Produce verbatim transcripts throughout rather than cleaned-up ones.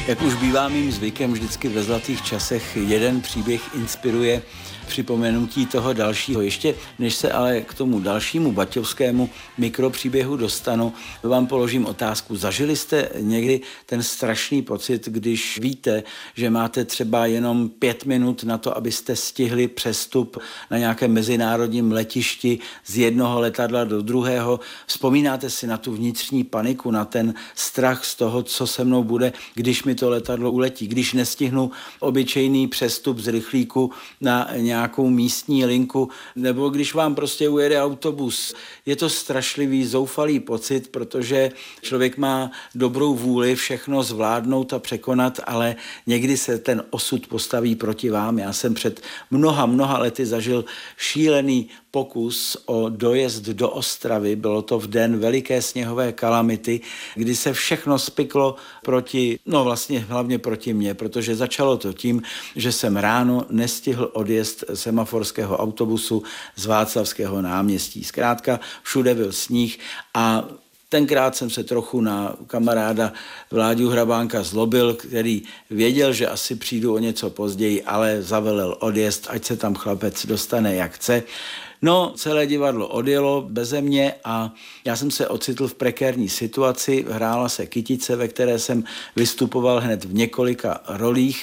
Jak už bývá mým zvykem, vždycky ve zlatých časech jeden příběh inspiruje připomenutí toho dalšího. Ještě než se ale k tomu dalšímu baťovskému mikropříběhu dostanu, vám položím otázku. Zažili jste někdy ten strašný pocit, když víte, že máte třeba jenom pět minut na to, abyste stihli přestup na nějakém mezinárodním letišti z jednoho letadla do druhého? Vzpomínáte si na tu vnitřní paniku, na ten strach z toho, co se mnou bude, když mi to letadlo uletí, když nestihnu obyčejný přestup z rychlíku na nějakou místní linku, nebo když vám prostě ujede autobus. Je to strašlivý, zoufalý pocit, protože člověk má dobrou vůli všechno zvládnout a překonat, ale někdy se ten osud postaví proti vám. Já jsem před mnoha, mnoha lety zažil šílený pokus o dojezd do Ostravy. Bylo to v den veliké sněhové kalamity, kdy se všechno spiklo proti, no vlastně hlavně proti mně, protože začalo to tím, že jsem ráno nestihl odjezd semaforského autobusu z Václavského náměstí. Zkrátka všude byl sníh a tenkrát jsem se trochu na kamaráda Vláďu Hrabánka zlobil, který věděl, že asi přijdu o něco později, ale zavelel odjezd, ať se tam chlapec dostane jak chce. No, celé divadlo odjelo beze mě a já jsem se ocitl v prekérní situaci. Hrála se Kytice, ve které jsem vystupoval hned v několika rolích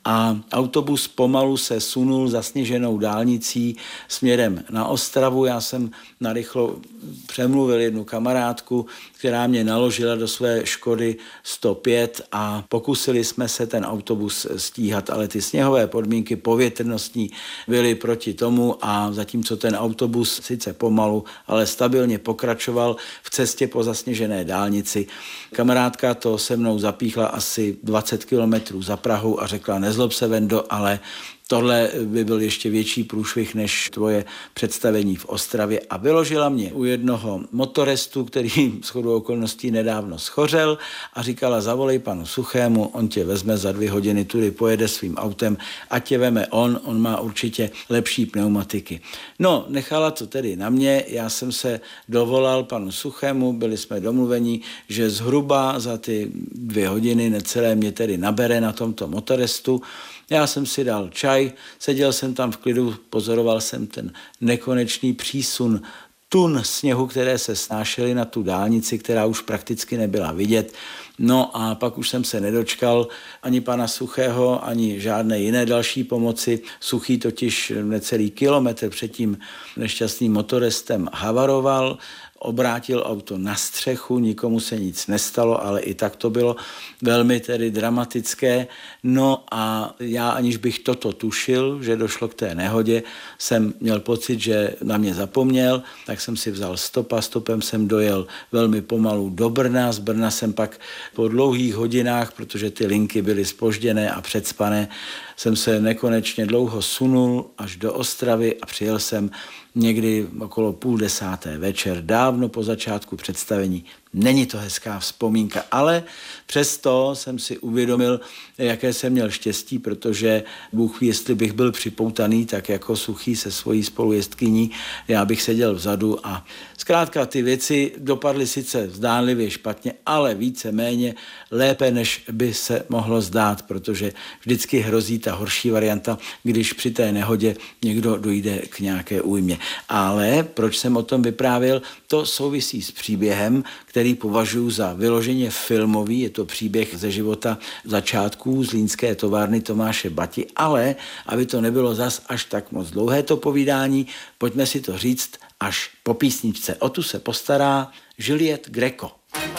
a autobus pomalu se sunul zasněženou dálnicí směrem na Ostravu. Já jsem narychlo přemluvil jednu kamarádku, která mě naložila do své Škody sto pět a pokusili jsme se ten autobus stíhat, ale ty sněhové podmínky povětrnostní byly proti tomu a zatímco ten autobus sice pomalu, ale stabilně pokračoval v cestě po zasněžené dálnici, kamarádka to se mnou zapíchla asi dvacet kilometrů za Prahu a řekla: nezlob se, Vendo, ale tohle by byl ještě větší průšvih než tvoje představení v Ostravě a vyložila mě u jednoho motorestu, který shodou okolností nedávno schořel a říkala: zavolej panu Suchému, on tě vezme za dvě hodiny, tudy pojede svým autem a tě veme on, on má určitě lepší pneumatiky. No, nechala to tedy na mě, já jsem se dovolal panu Suchému, byli jsme domluveni, že zhruba za ty dvě hodiny necelé mě tedy nabere na tomto motorestu. Já jsem si dal čaj, seděl jsem tam v klidu, pozoroval jsem ten nekonečný přísun tun sněhu, které se snášely na tu dálnici, která už prakticky nebyla vidět. No a pak už jsem se nedočkal ani pana Suchého, ani žádné jiné další pomoci. Suchý totiž necelý kilometr před tím nešťastným motorestem havaroval, obrátil auto na střechu, nikomu se nic nestalo, ale i tak to bylo velmi tedy dramatické. No a já, aniž bych toto tušil, že došlo k té nehodě, jsem měl pocit, že na mě zapomněl, tak jsem si vzal stopa, stopem jsem dojel velmi pomalu do Brna, z Brna jsem pak po dlouhých hodinách, protože ty linky byly zpožděné a předspané, jsem se nekonečně dlouho sunul až do Ostravy a přijel jsem někdy okolo půl desáté večer, dávno po začátku představení. Není to hezká vzpomínka, ale přesto jsem si uvědomil, jaké jsem měl štěstí, protože Bůh ví, jestli bych byl připoutaný, tak jako Suchý se svojí spolujezdkyní, já bych seděl vzadu a zkrátka ty věci dopadly sice zdánlivě špatně, ale víceméně lépe, než by se mohlo zdát, protože vždycky hrozí ta horší varianta, když při té nehodě někdo dojde k nějaké újmě. Ale proč jsem o tom vyprávěl, to souvisí s příběhem, který považuji za vyloženě filmový. Je to příběh ze života začátků zlínské továrny Tomáše Bati, ale aby to nebylo zas až tak moc dlouhé to povídání, pojďme si to říct až po písničce. O tu se postará Juliette Gréco.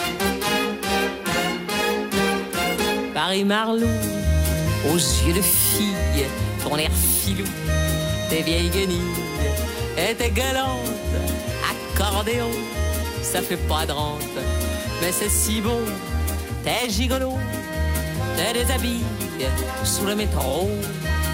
Paris Marlou, aux yeux de fille, ton air filou, tes vieilles guenilles et tes galantes, accordéon, ça fait pas de rente, mais c'est si beau, t'es gigolo, t'es déshabillé sous le métro,